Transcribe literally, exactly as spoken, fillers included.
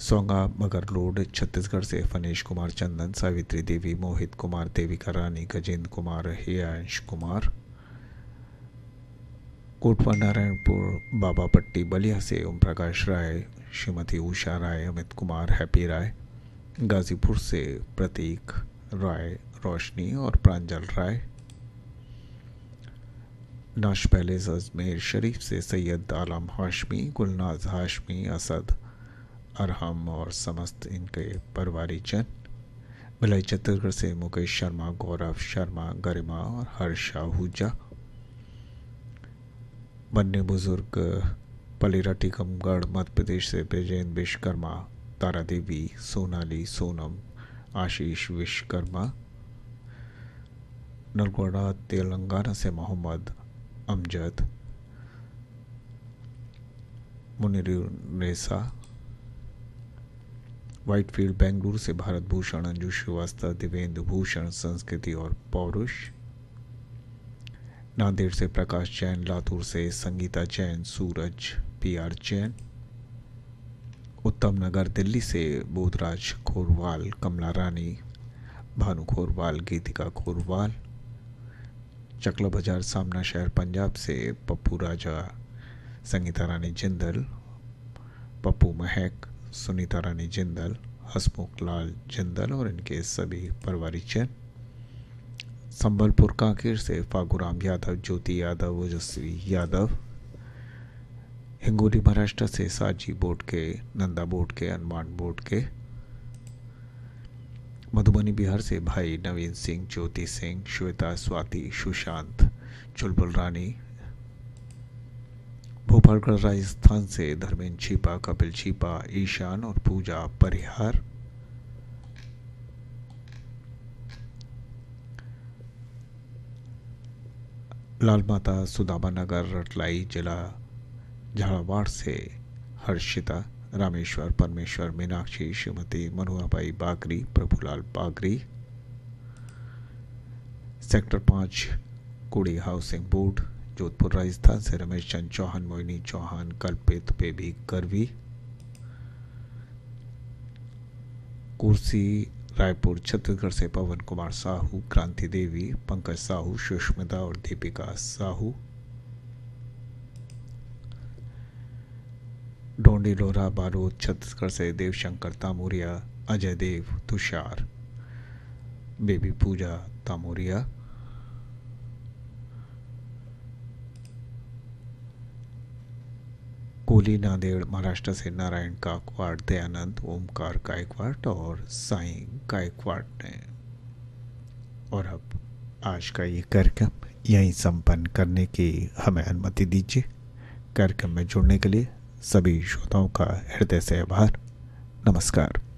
सोंगा मगरलोड छत्तीसगढ़ से फनेश कुमार चंदन, सावित्री देवी, मोहित कुमार, देविका रानी, गजेंद्र कुमार, हेयांश कुमार। कोटवा नारायणपुर बाबापट्टी बलिया से ओम प्रकाश राय, श्रीमती उषा राय, अमित कुमार, हैप्पी राय। गाजीपुर से प्रतीक राय, रोशनी और प्रांजल राय। नाश पैलेस अजमेर शरीफ से सैयद आलम हाशमी, गुलनाज हाशमी, असद अरहम और समस्त इनके परिवारीजन। भिलाई छत्तीसगढ़ से मुकेश शर्मा, गौरव शर्मा, गरिमा और हर्षा आहूजा। बन्ने बुजुर्ग पलेरा टीकमगढ़ मध्य प्रदेश से ब्रजेंद्र विश्वकर्मा, तारा देवी, सोनाली, सोनम, आशीष विश्वकर्मा। नलगोड़ा तेलंगाना से मोहम्मद अमजद, मुनिरुन्नेसा। व्हाइटफील्ड बेंगलुरु से भारत भूषण, अंजू श्रीवास्तव, दिवेंद्र भूषण, संस्कृति और पौरुष। नांदेड़ से प्रकाश जैन, लातूर से संगीता जैन, सूरज, पी आर जैन। उत्तम नगर दिल्ली से बोधराज खोरवाल, कमला रानी, भानु खोरवाल, गीतिका खोरवाल। चकला बाजार सामना शहर पंजाब से पप्पू राजा, संगीता रानी जिंदल, पप्पू महक, सुनीता रानी जिंदल, हसमुख लाल जिंदल और इनके सभी परिवारीजन। संबलपुर कांकेर से फागुराम यादव, ज्योति यादव, ओजस्वी यादव। हिंगोली महाराष्ट्र से साजी बोर्ड के, नंदा बोर्ड के, हनुमान बोर्ड के। मधुबनी बिहार से भाई नवीन सिंह, ज्योति सिंह, श्वेता, स्वाति, सुशांत, चुलबुल रानी। भोपालगढ़ राजस्थान से धर्मेंद्र छिपा, कपिल छिपा, ईशान और पूजा परिहार। लाल माता सुदामा नगर रटलाई जिला झालावाड़ से हर्षिता, रामेश्वर, परमेश्वर, मीनाक्षी, श्रीमती मनुआबाई बागरी, प्रभुलाल बागरी। सेक्टर पाँच कुड़ी हाउसिंग बोर्ड, जोधपुर राजस्थान से रमेश चंद चौहान, मोहिनी चौहान, कल्पित बेबी करवी। कुर्सी रायपुर छत्तीसगढ़ से पवन कुमार साहू, क्रांति देवी, पंकज साहू, सुष्मिता और दीपिका साहू। डोंडी लोहरा बारोद छत्तीसगढ़ से देवशंकर तामोरिया, अजय देव, तुषार, बेबी पूजा तामोरिया। कोली नांदेड़ महाराष्ट्र से नारायण गायकवाड़, दयानंद, ओमकार गायकवाड़ और साईं गायकवाड़ ने। और अब आज का ये कार्यक्रम यहीं संपन्न करने की हमें अनुमति दीजिए। कार्यक्रम में जुड़ने के लिए सभी श्रोताओं का हृदय से आभार। नमस्कार।